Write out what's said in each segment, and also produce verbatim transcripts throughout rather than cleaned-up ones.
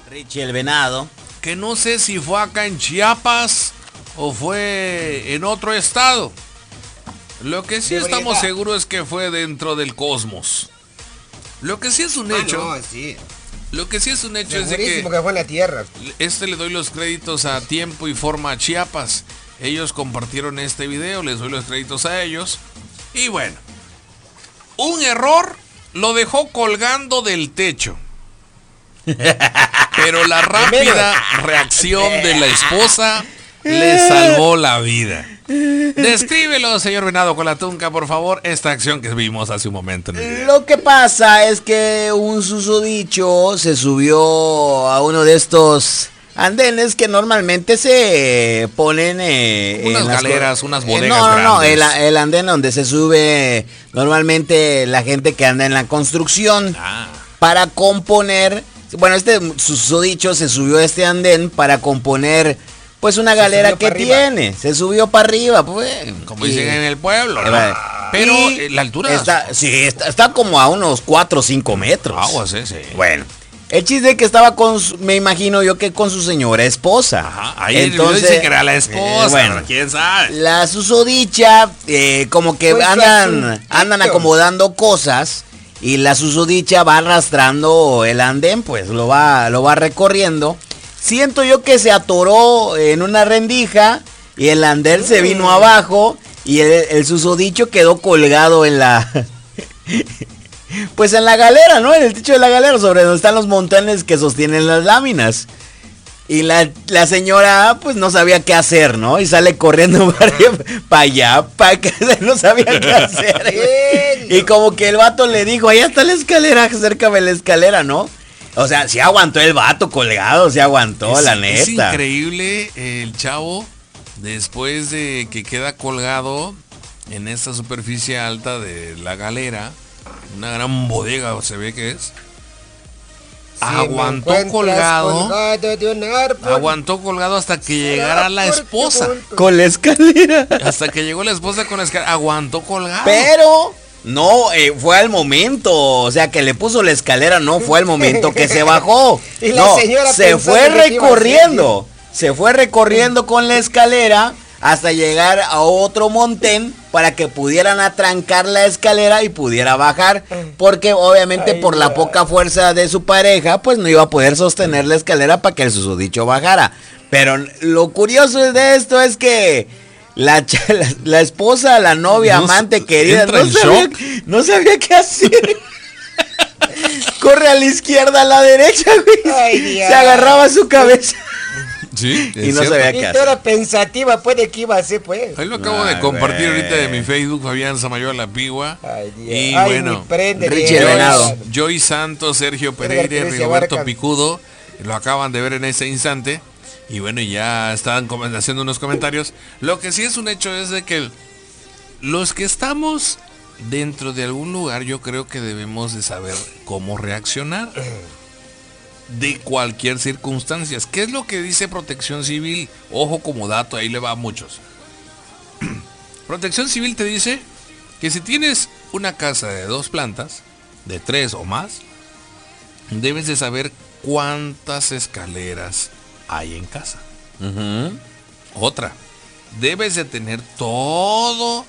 Richie el Venado. Que no sé si fue acá en Chiapas o fue en otro estado. Lo que sí estamos seguros es que fue dentro del Cosmos. Lo que sí es un hecho. Ah, no, sí. Lo que sí es un hecho es de que, que fue en la tierra. Este le doy los créditos a Tiempo y Forma Chiapas. Ellos compartieron este video, les doy los créditos a ellos. Y bueno, un error lo dejó colgando del techo. Pero la rápida reacción de la esposa le salvó la vida. Descríbelo, señor Venado con la tunca, por favor, esta acción que vimos hace un momento en el video. Lo que pasa es que un susodicho se subió a uno de estos andenes que normalmente se ponen eh, unas en galeras, las, unas eh, bodegas no, no, no, el, grandes. el andén donde se sube normalmente la gente que anda en la construcción Ah. para componer. Bueno, este susodicho se subió a este andén para componer pues una galera que tiene. Se subió para arriba, pues. Como y, dicen en el pueblo, ¿no? eh, Pero y eh, la altura está, sí, está, está como a unos cuatro o cinco metros. Aguas ese. Bueno, el chiste es que estaba con, su, me imagino yo que con su señora esposa. Ajá, ahí entonces dice que era la esposa, eh, bueno, quién sabe. La susodicha, eh, como que Pues andan, andan acomodando cosas y la susodicha va arrastrando el andén, pues lo va, lo va recorriendo. Siento yo que se atoró en una rendija y el andén se vino abajo y el, el susodicho quedó colgado en la... pues en la galera, ¿no? En el techo de la galera, sobre donde están los montones que sostienen las láminas. Y la, la señora, pues no sabía qué hacer, ¿no? Y sale corriendo para allá, para acá, no sabía qué hacer. Y como que el vato le dijo, allá está la escalera, acércame la escalera, ¿no? O sea, sí aguantó el vato colgado, sí aguantó, es, la neta. Es increíble el chavo, después de que queda colgado en esta superficie alta de la galera, una gran bodega se ve que es. Si aguantó colgado, colgado de un árbol, aguantó colgado hasta que llegara la esposa. Con la escalera. Hasta que llegó la esposa con la escalera, aguantó colgado. Pero... no, eh, fue al momento, o sea, que le puso la escalera, no fue al momento que se bajó. Y la no, señora se fue recorriendo, se fue recorriendo con la escalera hasta llegar a otro montón para que pudieran atrancar la escalera y pudiera bajar, porque obviamente Ay, por la poca fuerza de su pareja, pues no iba a poder sostener la escalera para que el susodicho bajara. Pero lo curioso de esto es que La, la, la esposa, la novia, no, amante, querida, no sabía, no sabía qué hacer. Corre a la izquierda, a la derecha, güey. Ay, se agarraba su cabeza. Sí, y no cierto. sabía qué hacer. Era pensativa, pues, de qué iba a hacer, pues. Ahí lo acabo Ay, de compartir güey. ahorita de mi Facebook, Fabián Samayoa La Pigua. Ay, y Ay, bueno, Richie el Venado. Joy Santos, Sergio Pereira y Roberto Picudo lo acaban de ver en ese instante. Y bueno, ya estaban haciendo unos comentarios. Lo que sí es un hecho es de que los que estamos dentro de algún lugar, yo creo que debemos de saber cómo reaccionar de cualquier circunstancia. ¿Qué es lo que dice Protección Civil? Ojo como dato, ahí le va a muchos. Protección Civil te dice que si tienes una casa de dos plantas, de tres o más, debes de saber cuántas escaleras hay en casa. Uh-huh. Otra, debes de tener todo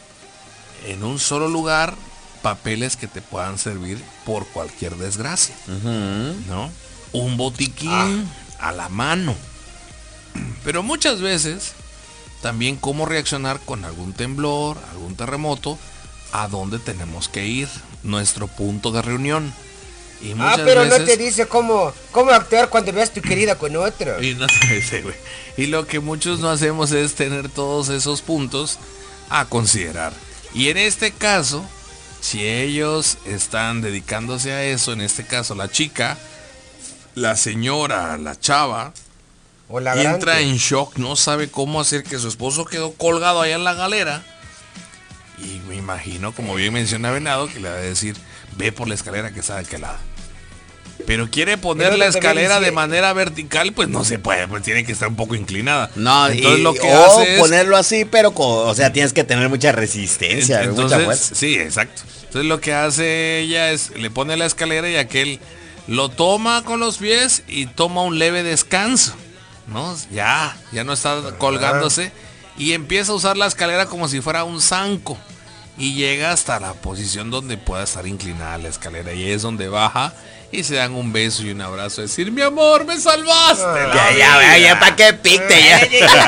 en un solo lugar, papeles que te puedan servir por cualquier desgracia. Uh-huh. ¿No? Un botiquín ah. a la mano. Pero muchas veces también cómo reaccionar con algún temblor, algún terremoto, a dónde tenemos que ir, nuestro punto de reunión. Y ah, pero veces, no te dice cómo, cómo actuar cuando veas tu querida con otro. Y, no te dice, güey. Y lo que muchos no hacemos es tener todos esos puntos a considerar. Y en este caso, si ellos están dedicándose a eso, en este caso la chica, la señora, la chava, o la entra en shock, no sabe cómo hacer que su esposo quedó colgado allá en la galera. Y me imagino, como bien menciona Venado, que le va a decir, ve por la escalera que está de aquel lado. Pero quiere poner la escalera de manera vertical, pues no se puede, pues tiene que estar un poco inclinada. No, entonces y, lo que o hace ponerlo es, así, pero con, o sea, tienes que tener mucha resistencia, entonces, mucha fuerza. Sí, exacto. Entonces lo que hace ella es, le pone la escalera y aquel lo toma con los pies y toma un leve descanso, ¿no? Ya, ya no está colgándose y empieza a usar la escalera como si fuera un zanco y llega hasta la posición donde pueda estar inclinada la escalera y es donde baja y se dan un beso y un abrazo, decir, mi amor, me salvaste. Ya, ya, ya, ya, ¿para qué picte ya?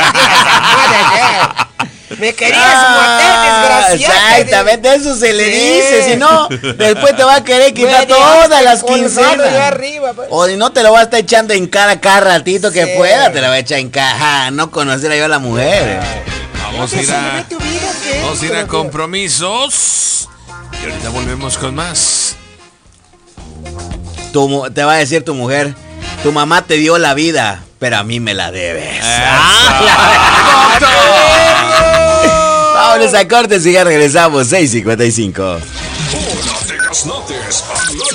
Me querías matar, desgraciado. Exactamente, eso se le Sí. dice, si no, después te va a querer quitar Me todas dejaste las colgado quincenas. yo arriba, pues. O si no te lo va a estar echando en cara cada ratito que Sí. pueda, te la va a echar en cara. No conocer a yo a la mujer. Vamos a ir a, vamos a ir a compromisos y ahorita volvemos con más. Tu mu- te va a decir tu mujer, tu mamá te dio la vida, pero a mí me la debes. Ah, Vámonos a cortes y ya regresamos. seis cincuenta y cinco. Hola, Texnotes, al